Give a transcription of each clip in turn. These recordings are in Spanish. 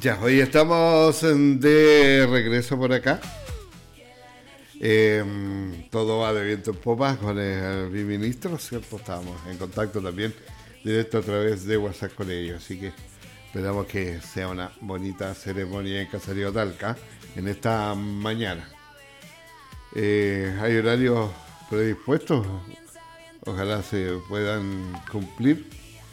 Ya, hoy estamos de regreso por acá. Todo va de viento en popa con el ministro, ¿cierto? Estábamos en contacto también directo a través de WhatsApp con ellos, así que esperamos que sea una bonita ceremonia en Caserío Talca en esta mañana. Hay horarios predispuestos, ojalá se puedan cumplir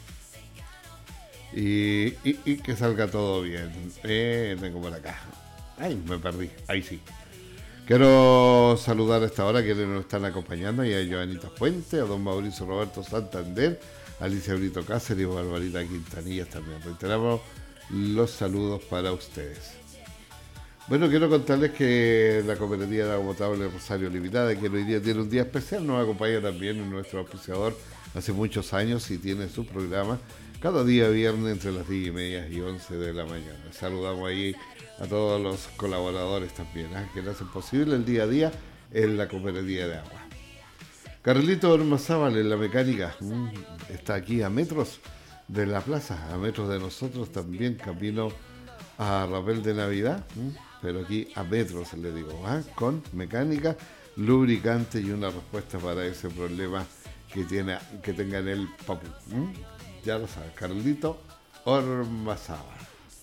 y que salga todo bien. Tengo por acá. Ay, me perdí, ahí sí. Quiero saludar a esta hora quienes nos están acompañando, y a Joanita Fuente, a don Mauricio Roberto Santander, a Alicia Brito Cáceres y a Barbarita Quintanillas también. Reiteramos los saludos para ustedes. Bueno, quiero contarles que la Cooperativa de Agua Potable Rosario Limitada, que hoy día tiene un día especial, nos acompaña también nuestro auspiciador hace muchos años y tiene su programa cada día viernes entre las 10:30 y 11 de la mañana. Saludamos ahí a todos los colaboradores también, que lo hacen posible el día a día en la Cooperativa de Agua. Carlito Ormazábal en la mecánica, está aquí a metros de la plaza, a metros de nosotros también, camino a Rapel de Navidad, pero aquí a metros le digo, con mecánica, lubricante y una respuesta para ese problema que tenga en el papu. Ya lo sabes, Carlito Ormazábal.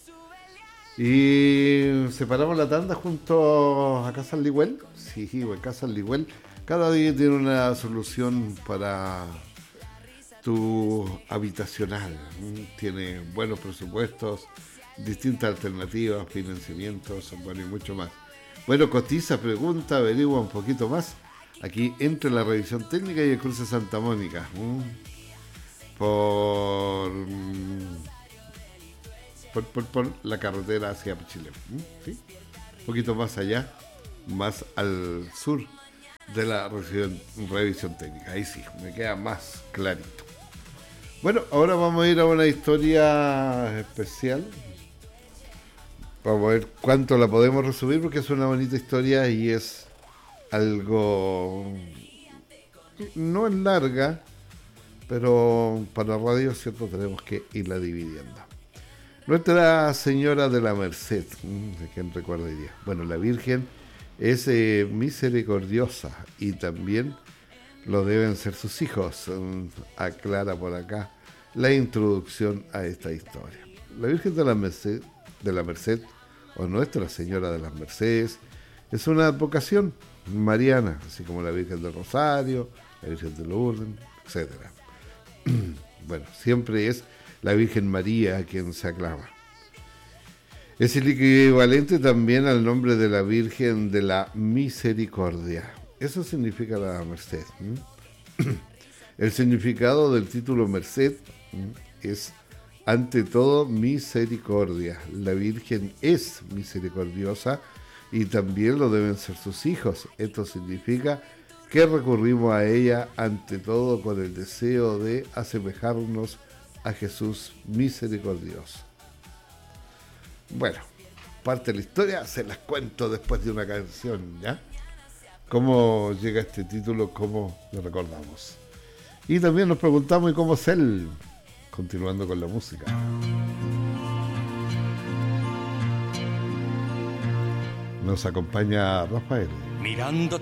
Y separamos la tanda junto a Casa Ligüel. Sí, Casa Ligüel cada día tiene una solución para tu habitacional. Tiene buenos presupuestos, distintas alternativas, financiamientos, bueno, y mucho más. Bueno, cotiza, pregunta, averigua un poquito más aquí entre la revisión técnica y el cruce Santa Mónica. Por la carretera hacia Chile, ¿sí? Un poquito más allá, más al sur de la revisión técnica. Ahí sí, me queda más clarito. Bueno, ahora vamos a ir a una historia especial. Vamos a ver cuánto la podemos resumir, porque es una bonita historia y es algo... no es larga, pero para radio, ¿cierto? Tenemos que irla dividiendo. Nuestra Señora de la Merced, ¿de quién recuerda hoy día? Bueno, la Virgen es misericordiosa y también lo deben ser sus hijos. Aclara por acá la introducción a esta historia. La Virgen de la Merced, o Nuestra Señora de las Mercedes, es una advocación mariana, así como la Virgen del Rosario, la Virgen de Lourdes, etc. Bueno, siempre es la Virgen María a quien se aclama. Es el equivalente también al nombre de la Virgen de la Misericordia. Eso significa la Merced. El significado del título Merced es, ante todo, misericordia. La Virgen es misericordiosa y también lo deben ser sus hijos. Esto significa que recurrimos a ella ante todo con el deseo de asemejarnos a Jesús misericordioso. Bueno, parte de la historia se las cuento después de una canción, ¿ya? ¿Cómo llega este título? ¿Cómo lo recordamos? Y también nos preguntamos, ¿y cómo es él? Continuando con la música. Nos acompaña Rafael. Mirando